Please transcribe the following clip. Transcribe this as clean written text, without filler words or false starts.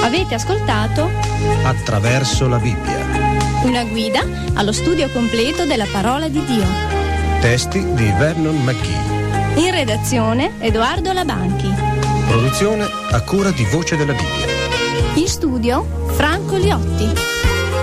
Avete ascoltato Attraverso la Bibbia. una guida allo studio completo della parola di Dio. Testi di Vernon McGee. In redazione Edoardo Labanchi. Produzione a cura di Voce della Bibbia. In studio Franco Liotti.